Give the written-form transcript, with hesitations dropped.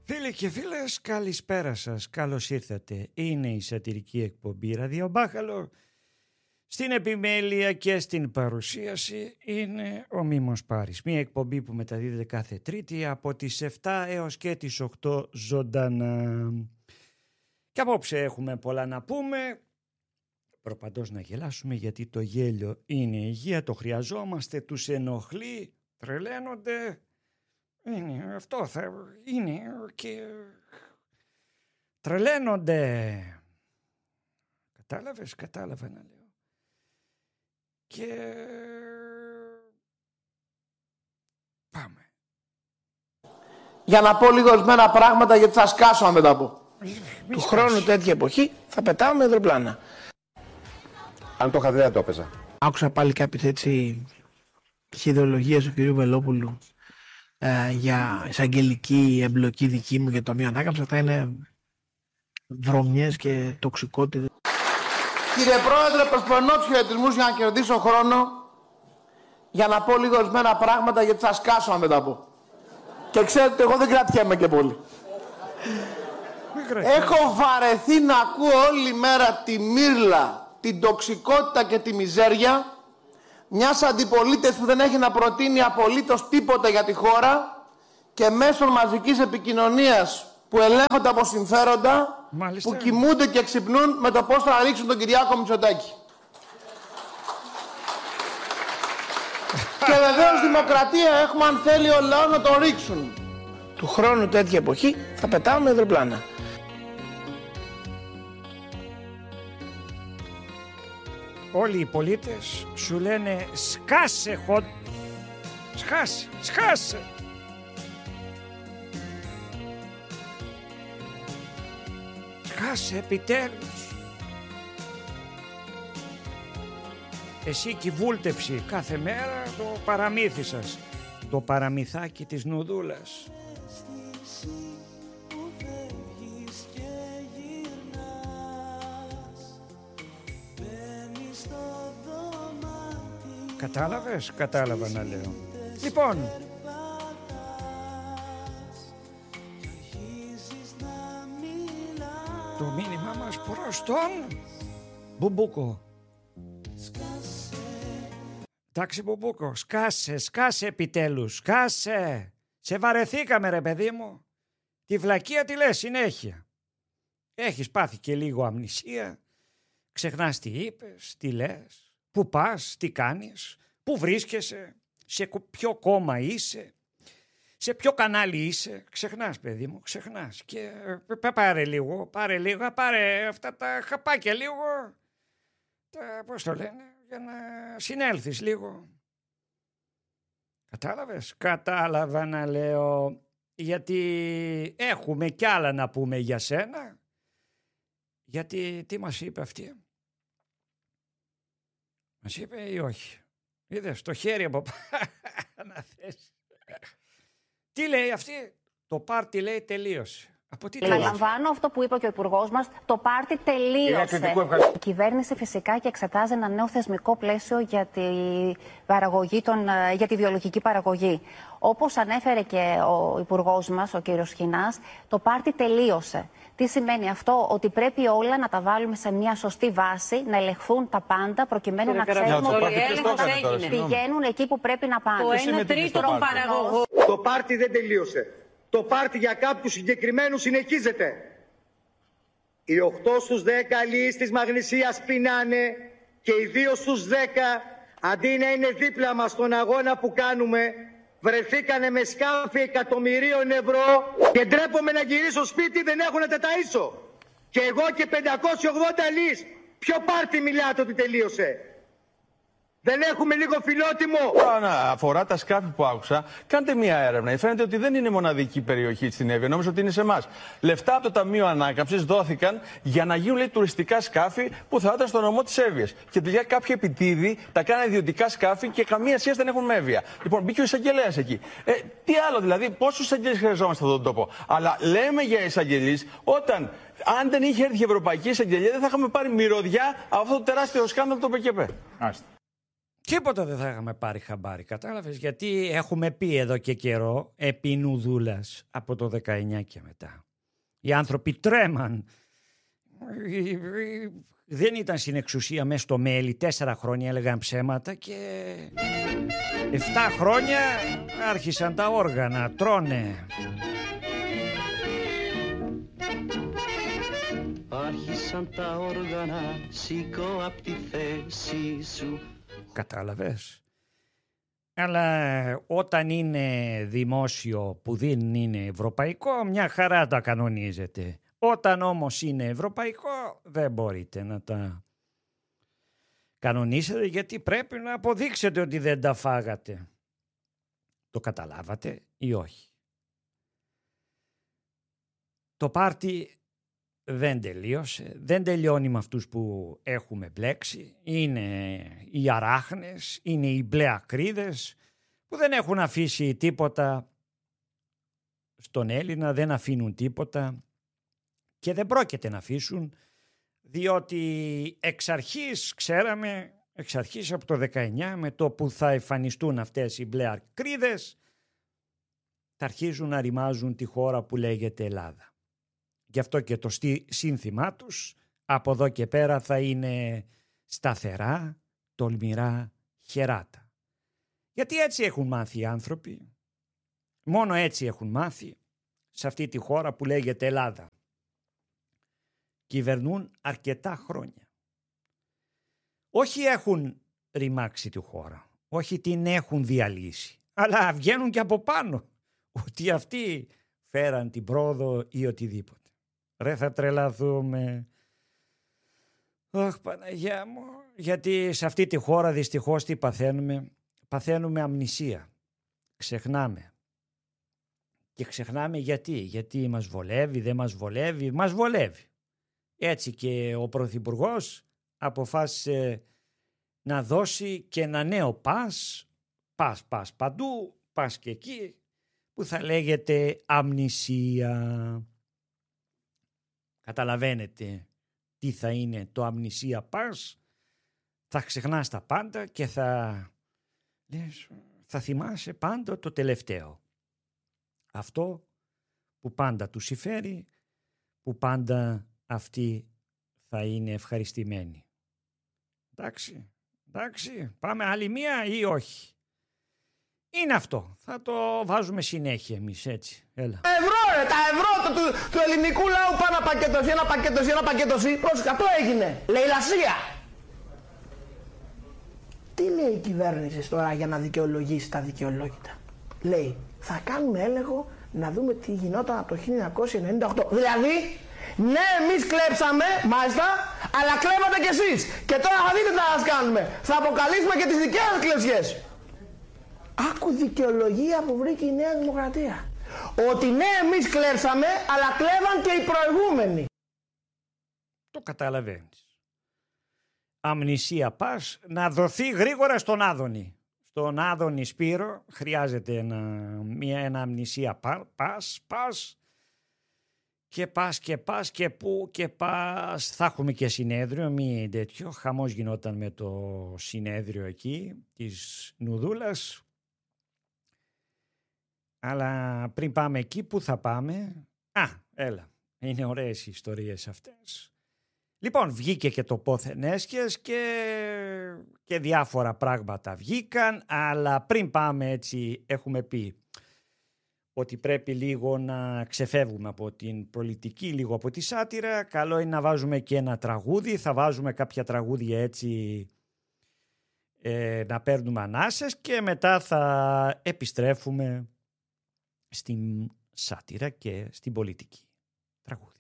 Φίλοι και φίλες, καλησπέρα σας. Καλώς ήρθατε. Είναι η σατυρική εκπομπή Ραδιομπάχαλο. Στην επιμέλεια και στην παρουσίαση είναι ο Μίμος Πάρης. Μια εκπομπή που μεταδίδεται κάθε Τρίτη από τις 7 έως και τις 8 ζωντανά. Και απόψε έχουμε πολλά να πούμε. Προπαντός να γελάσουμε, γιατί το γέλιο είναι υγεία, το χρειαζόμαστε, τους ενοχλεί, τρελαίνονται. Είναι, αυτό θα είναι και τρελαίνονται. Κατάλαβα να λέω. Και πάμε. Για να πω λίγο ορισμένα πράγματα, γιατί θα σκάσω αν δεν τα πω. Του χρόνου τέτοια εποχή θα πετάω με αεροπλάνα. Αν το είχα δει δεν το έπαιζα. Άκουσα πάλι κάποιες έτσι ιδεολογίες του κυρίου Βελόπουλου για εισαγγελική εμπλοκή δική μου για το Ταμείο Ανάκαμψης. Αυτά είναι βρωμιές και τοξικότητες. Κύριε Πρόεδρε, προσπερνώ τους χαιρετισμούς για να κερδίσω χρόνο, για να πω λίγο ορισμένα πράγματα, γιατί θα σκάσω αν δεν τα πω. Και ξέρετε, εγώ δεν κρατιέμαι και πολύ. Έχω βαρεθεί να ακούω όλη μέρα τη μύρλα, την τοξικότητα και τη μιζέρια μιας αντιπολίτευσης που δεν έχει να προτείνει απολύτως τίποτα για τη χώρα και μέσω μαζικής επικοινωνίας που ελέγχονται από συμφέροντα, που κοιμούνται και ξυπνούν με το πώς θα ρίξουν τον Κυριάκο Μητσοτάκη. Και βεβαίως δημοκρατία έχουμε αν θέλει ο λαός να το ρίξουν. Του χρόνου τέτοια εποχή θα πετάω με αεροπλάνα. Όλοι οι πολίτες σου λένε σκάσε σκάσε. Σκάσε επιτέλους. Εσύ και η βούλτεψη κάθε μέρα το παραμύθι σας. Το παραμυθάκι της Νουδούλας. Κατάλαβες, κατάλαβα να λέω. Λοιπόν, το μήνυμά μας προς τον Μπουμπούκο. Εντάξει Μπουμπούκο, σκάσε επιτέλους, σκάσε. Σε βαρεθήκαμε ρε παιδί μου. Τη βλακεία τη λες συνέχεια. Έχεις πάθει και λίγο αμνησία. Ξεχνάς τι είπες, τι λες. Πού πας, τι κάνεις, πού βρίσκεσαι, σε ποιο κόμμα είσαι, σε ποιο κανάλι είσαι. Ξεχνάς παιδί μου, ξεχνάς. Και πάρε αυτά τα χαπάκια λίγο, πώς το λένε, για να συνέλθεις λίγο. Κατάλαβες, κατάλαβα να λέω, γιατί έχουμε κι άλλα να πούμε για σένα. Γιατί τι μας είπε αυτή. Μας είπε ή όχι. Είδες το χέρι από να θες. Τι λέει αυτή. Το πάρτι λέει τελείωσε. Από τι Επαναλαμβάνω αυτό που είπε και ο Υπουργός μας. Το πάρτι τελείωσε. Η κυβέρνηση φυσικά και εξετάζει ένα νέο θεσμικό πλαίσιο για τη βιολογική παραγωγή. Όπως ανέφερε και ο Υπουργός μας, ο κύριος Χινάς, το πάρτι τελείωσε. Τι σημαίνει αυτό? Ότι πρέπει όλα να τα βάλουμε σε μια σωστή βάση, να ελεγχθούν τα πάντα, προκειμένου να ξέρουμε ότι πηγαίνουν εκεί που πρέπει να πάνε. Το 1/3 των παραγωγών. Το πάρτι δεν τελείωσε. Το πάρτι για κάποιους συγκεκριμένους συνεχίζεται. Οι 8 στους 10 αλληλείς της Μαγνησίας πεινάνε και οι 2 στους 10, αντί να είναι δίπλα μας στον αγώνα που κάνουμε, βρεθήκανε με σκάφη εκατομμυρίων ευρώ και ντρέπομαι να γυρίσω σπίτι, δεν έχουν να τα ταΐσω. Και εγώ και 580 αλληλείς. Ποιο πάρτι μιλάτε ότι τελείωσε? Δεν έχουμε λίγο φιλότιμο. Αφορά τα σκάφη που άκουσα, κάντε μια έρευνα. Φαίνεται ότι δεν είναι μοναδική περιοχή στην Εύβοια. Νόμιζα ότι είναι σε εμάς. Λεφτά από το Ταμείο Ανάκαμψης δόθηκαν για να γίνουν, λέει, τουριστικά σκάφη που θα ήταν στο νομό της Εύβοιας. Και τελικά κάποιοι επιτίδοι τα κάνανε ιδιωτικά σκάφη και καμία σχέση δεν έχουν με Εύβοια. Λοιπόν, μπήκε ο εισαγγελέας εκεί. Τι άλλο δηλαδή, πόσους εισαγγελείς χρειαζόμαστε σε αυτόν τον τόπο? Αλλά λέμε για εισαγγελείς όταν. Αν δεν είχε έρθει η Ευρωπαϊκή Εισαγγελία, δεν θα είχαμε πάρει μυρωδιά από αυτό το τεράστιο σκάνδαλο του ΠΚΠ. Τίποτα δεν θα είχαμε πάρει χαμπάρι, κατάλαβες, γιατί έχουμε πει εδώ και καιρό επί Νουδούλας από το 19 και μετά. Οι άνθρωποι τρέμαν. Δεν ήταν στην εξουσία μέσα στο μέλι, 4 χρόνια έλεγαν ψέματα και 7 χρόνια άρχισαν τα όργανα, τρώνε. Άρχισαν τα όργανα, σήκω απ' τη θέση σου. Κατάλαβες. Αλλά όταν είναι δημόσιο που δεν είναι ευρωπαϊκό, μια χαρά τα κανονίζετε. Όταν όμως είναι ευρωπαϊκό, δεν μπορείτε να τα κανονίσετε, γιατί πρέπει να αποδείξετε ότι δεν τα φάγατε. Το καταλάβατε ή όχι? Το πάρτι δεν τελείωσε, δεν τελειώνει με αυτούς που έχουμε μπλέξει. Είναι οι αράχνες, είναι οι μπλε ακρίδες που δεν έχουν αφήσει τίποτα στον Έλληνα, δεν αφήνουν τίποτα και δεν πρόκειται να αφήσουν, διότι εξ αρχής ξέραμε, εξ αρχής από το 19, με το που θα εμφανιστούν αυτές οι μπλε ακρίδες, θα αρχίζουν να ρημάζουν τη χώρα που λέγεται Ελλάδα. Γι' αυτό και το σύνθημά τους από εδώ και πέρα θα είναι σταθερά, τολμηρά, χεράτα. Γιατί έτσι έχουν μάθει οι άνθρωποι. Μόνο έτσι έχουν μάθει σε αυτή τη χώρα που λέγεται Ελλάδα. Κυβερνούν αρκετά χρόνια. Όχι έχουν ρημάξει τη χώρα, όχι την έχουν διαλύσει, αλλά βγαίνουν και από πάνω ότι αυτοί φέραν την πρόοδο ή οτιδήποτε. Ρε, θα τρελαθούμε. Αχ, Παναγιά μου. Γιατί σε αυτή τη χώρα δυστυχώς τι παθαίνουμε? Παθαίνουμε αμνησία. Ξεχνάμε. Και ξεχνάμε γιατί μας βολεύει, δεν μας βολεύει, μας βολεύει. Έτσι και ο Πρωθυπουργός αποφάσισε να δώσει και ένα νέο πας παντού, πας και εκεί, που θα λέγεται αμνησία. Καταλαβαίνετε τι θα είναι το αμνησία πας? Θα ξεχνάς τα πάντα και θα θυμάσαι πάντα το τελευταίο. Αυτό που πάντα τους συμφέρει, που πάντα αυτοί θα είναι ευχαριστημένοι. Εντάξει, πάμε άλλη μία ή όχι? Είναι αυτό. Θα το βάζουμε συνέχεια εμείς, έτσι. Έλα. Τα ευρώ του ελληνικού λαού πάνε ένα πακέτο. Πρόσεχε, αυτό έγινε. Λαιλασία. Τι λέει η κυβέρνηση τώρα για να δικαιολογήσει τα δικαιολόγητα? Λέει, θα κάνουμε έλεγχο να δούμε τι γινόταν από το 1998. Δηλαδή, ναι, εμείς κλέψαμε, μάλιστα, αλλά κλέβατε κι εσείς. Και τώρα θα δείτε τι θα σας κάνουμε. Θα αποκαλύψουμε και τις δικές σας κλεψιές. Άκου δικαιολογία που βρήκε η Νέα Δημοκρατία. Ότι ναι, εμείς κλέψαμε, αλλά κλέβαν και οι προηγούμενοι. Το καταλαβαίνεις. Αμνησία πας, να δοθεί γρήγορα στον Άδωνη. Στον Άδωνη Σπύρο χρειάζεται ένα αμνησία πας. Και πού και πας. Θα έχουμε και συνέδριο, μη τέτοιο. Χαμός γινόταν με το συνέδριο εκεί της Νουδούλας. Αλλά πριν πάμε εκεί, πού θα πάμε? Έλα, είναι ωραίες οι ιστορίες αυτές. Λοιπόν, βγήκε και το πόθεν έσχες και διάφορα πράγματα βγήκαν, αλλά πριν πάμε έτσι έχουμε πει ότι πρέπει λίγο να ξεφεύγουμε από την πολιτική, λίγο από τη σάτυρα. Καλό είναι να βάζουμε και ένα τραγούδι, θα βάζουμε κάποια τραγούδια έτσι να παίρνουμε ανάσες και μετά θα επιστρέφουμε στην σάτυρα και στην πολιτική. Τραγούδι.